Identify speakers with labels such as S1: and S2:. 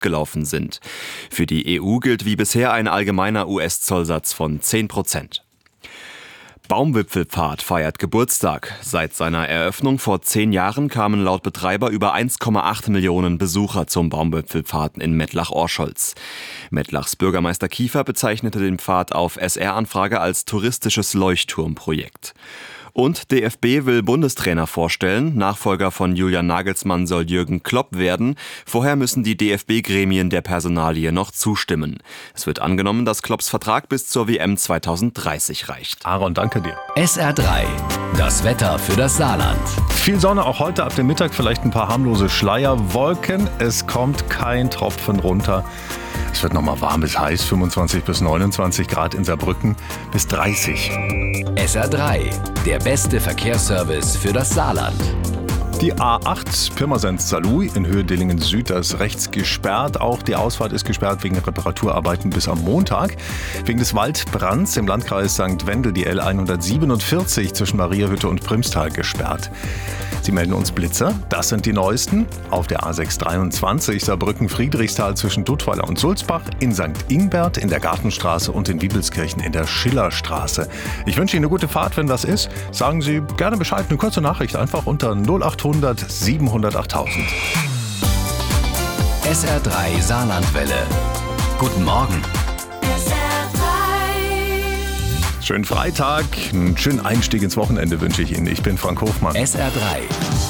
S1: gelaufen sind. Für die EU gilt wie bisher ein allgemeiner US-Zollsatz von 10%. Baumwipfelpfad feiert Geburtstag. Seit seiner Eröffnung vor 10 Jahren kamen laut Betreiber über 1,8 Millionen Besucher zum Baumwipfelpfad in Mettlach-Orscholz. Mettlachs Bürgermeister Kiefer bezeichnete den Pfad auf SR-Anfrage als touristisches Leuchtturmprojekt. Und DFB will Bundestrainer vorstellen. Nachfolger von Julian Nagelsmann soll Jürgen Klopp werden. Vorher müssen die DFB-Gremien der Personalie noch zustimmen. Es wird angenommen, dass Klopps Vertrag bis zur WM 2030 reicht.
S2: Aaron, danke dir.
S3: SR3, das Wetter für das Saarland.
S2: Viel Sonne, auch heute ab dem Mittag, vielleicht ein paar harmlose Schleierwolken. Es kommt kein Tropfen runter. Es wird nochmal warm bis heiß, 25 bis 29 Grad in Saarbrücken, bis 30.
S3: SR3, der beste Verkehrsservice für das Saarland.
S2: Die A8 Pirmasens-Saarlouis in Höhe Dillingen-Süd, da ist rechts gesperrt. Auch die Ausfahrt ist gesperrt wegen Reparaturarbeiten bis am Montag. Wegen des Waldbrands im Landkreis St. Wendel die L147 zwischen Mariahütte und Primstal gesperrt. Sie melden uns Blitzer, das sind die neuesten. Auf der A623 Saarbrücken-Friedrichsthal zwischen Duttweiler und Sulzbach, in St. Ingbert, in der Gartenstraße und in Wiebelskirchen in der Schillerstraße. Ich wünsche Ihnen eine gute Fahrt, wenn was ist. Sagen Sie gerne Bescheid, eine kurze Nachricht einfach unter 0800 700 8000.
S3: SR3 Saarlandwelle. Guten Morgen.
S2: Schönen Freitag, einen schönen Einstieg ins Wochenende wünsche ich Ihnen. Ich bin Frank Hofmann.
S3: SR3.